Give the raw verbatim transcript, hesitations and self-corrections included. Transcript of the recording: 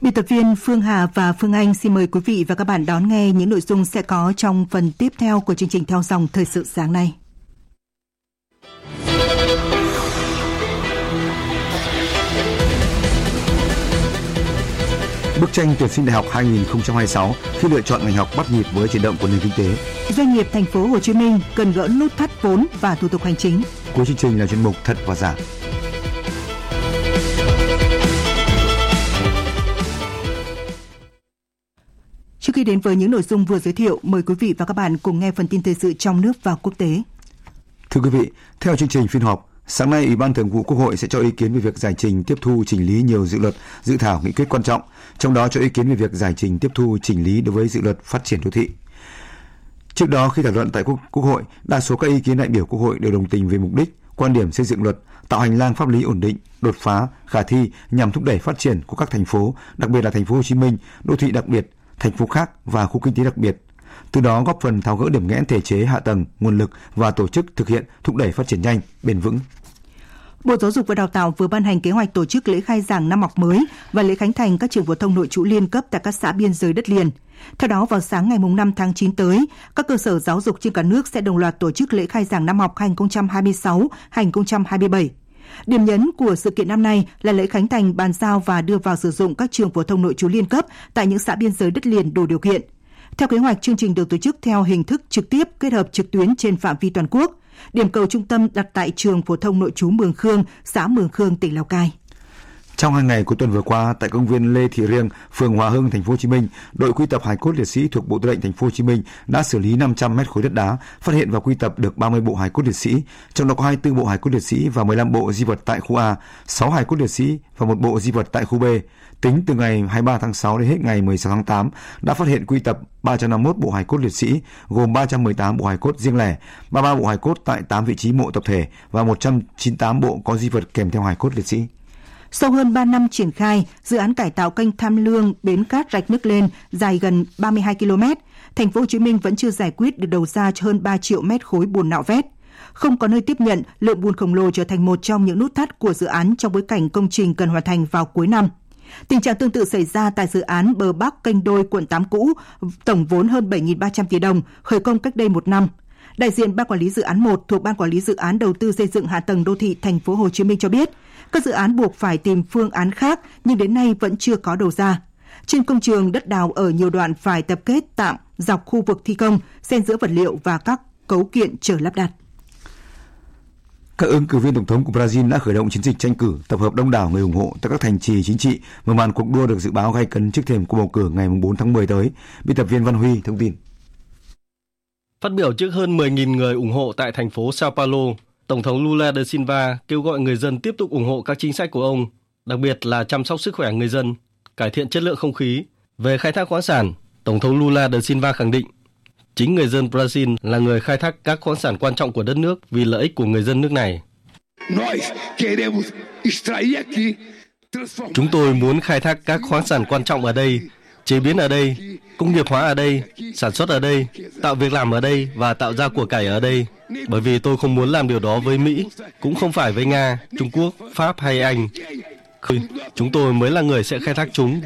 Biên tập viên Phương Hà và Phương Anh xin mời quý vị và các bạn đón nghe những nội dung sẽ có trong phần tiếp theo của chương trình Theo dòng thời sự sáng nay. Bức tranh tuyển sinh đại học hai không hai sáu khi lựa chọn ngành học bắt nhịp với chuyển động của nền kinh tế. Doanh nghiệp thành phố Hồ Chí Minh cần gỡ nút thắt vốn và thủ tục hành chính. Cuối chương trình là chuyên mục Thật và Giả. Trước khi đến với những nội dung vừa giới thiệu, mời quý vị và các bạn cùng nghe phần tin thời sự trong nước và quốc tế. Thưa quý vị, theo chương trình phiên họp, sáng nay Ủy ban Thường vụ Quốc hội sẽ cho ý kiến về việc giải trình tiếp thu chỉnh lý nhiều dự luật, dự thảo nghị quyết quan trọng, trong đó cho ý kiến về việc giải trình tiếp thu chỉnh lý đối với dự luật phát triển đô thị. Trước đó, khi thảo luận tại Quốc hội, đa số các ý kiến đại biểu Quốc hội đều đồng tình về mục đích, quan điểm xây dựng luật, tạo hành lang pháp lý ổn định, đột phá, khả thi nhằm thúc đẩy phát triển của các thành phố, đặc biệt là thành phố Hồ Chí Minh, đô thị đặc biệt, thành phố khác và khu kinh tế đặc biệt. Từ đó góp phần tháo gỡ điểm nghẽn thể chế, hạ tầng, nguồn lực và tổ chức thực hiện thúc đẩy phát triển nhanh, bền vững. Bộ Giáo dục và Đào tạo vừa ban hành kế hoạch tổ chức lễ khai giảng năm học mới và lễ khánh thành các trường phổ thông nội trú liên cấp tại các xã biên giới đất liền. Theo đó, vào sáng ngày năm tháng chín tới, các cơ sở giáo dục trên cả nước sẽ đồng loạt tổ chức lễ khai giảng năm học hai không hai sáu hai không hai bảy. Điểm nhấn của sự kiện năm nay là lễ khánh thành, bàn giao và đưa vào sử dụng các trường phổ thông nội trú liên cấp tại những xã biên giới đất liền đủ điều kiện. Theo kế hoạch, chương trình được tổ chức theo hình thức trực tiếp kết hợp trực tuyến trên phạm vi toàn quốc. Điểm cầu trung tâm đặt tại trường phổ thông nội trú Mường Khương, xã Mường Khương, tỉnh Lào Cai. Trong hai ngày cuối tuần vừa qua, tại công viên Lê Thị Riêng, phường Hòa Hưng, thành phố Hồ Chí Minh, đội quy tập hài cốt liệt sĩ thuộc Bộ Tư lệnh thành phố Hồ Chí Minh đã xử lý năm trăm mét khối đất đá, phát hiện và quy tập được ba mươi bộ hài cốt liệt sĩ, trong đó có hai mươi tư bộ hài cốt liệt sĩ và mười lăm bộ di vật tại khu A, sáu hài cốt liệt sĩ và một bộ di vật tại khu B. Tính từ ngày hai mươi ba tháng sáu đến hết ngày mười sáu tháng tám, đã phát hiện quy tập ba trăm năm mươi mốt bộ hài cốt liệt sĩ, gồm ba trăm mười tám bộ hài cốt riêng lẻ, ba mươi ba bộ hài cốt tại tám vị trí mộ tập thể và một trăm chín mươi tám bộ có di vật kèm theo hài cốt liệt sĩ. Sau hơn ba năm triển khai, dự án cải tạo kênh Tham Lương bến cát rạch nước lên dài gần ba mươi hai ki lô mét, thành phố Hồ Chí Minh vẫn chưa giải quyết được đầu ra cho hơn ba triệu mét khối bùn nạo vét. Không có nơi tiếp nhận, lượng bùn khổng lồ trở thành một trong những nút thắt của dự án trong bối cảnh công trình cần hoàn thành vào cuối năm. Tình trạng tương tự xảy ra tại dự án bờ Bắc kênh Đôi, quận tám cũ, tổng vốn hơn bảy nghìn ba trăm tỷ đồng, khởi công cách đây một năm. Đại diện Ban Quản lý Dự án một thuộc Ban Quản lý Dự án Đầu tư xây dựng hạ tầng đô thị thành phố Hồ Chí Minh cho biết, các dự án buộc phải tìm phương án khác nhưng đến nay vẫn chưa có đầu ra. Trên công trường, đất đào ở nhiều đoạn phải tập kết tạm dọc khu vực thi công, xen giữa vật liệu và các cấu kiện chờ lắp đặt. Các ứng cử viên tổng thống của Brazil đã khởi động chiến dịch tranh cử, tập hợp đông đảo người ủng hộ tại các thành trì chính trị, mở màn cuộc đua được dự báo gay cấn trước thềm cuộc bầu cử ngày bốn tháng mười tới. Biên tập viên Văn Huy thông tin. Phát biểu trước hơn mười nghìn người ủng hộ tại thành phố Sao Paulo, Tổng thống Lula da Silva kêu gọi người dân tiếp tục ủng hộ các chính sách của ông, đặc biệt là chăm sóc sức khỏe người dân, cải thiện chất lượng không khí. Về khai thác khoáng sản, Tổng thống Lula da Silva khẳng định chính người dân Brazil là người khai thác các khoáng sản quan trọng của đất nước vì lợi ích của người dân nước này. Chúng tôi muốn khai thác các khoáng sản quan trọng ở đây, chế biến ở đây, công nghiệp hóa ở đây, sản xuất ở đây, tạo việc làm ở đây và tạo ra của cải ở đây. Bởi vì tôi không muốn làm điều đó với Mỹ, cũng không phải với Nga, Trung Quốc, Pháp hay Anh. Chúng tôi mới là người sẽ khai thác chúng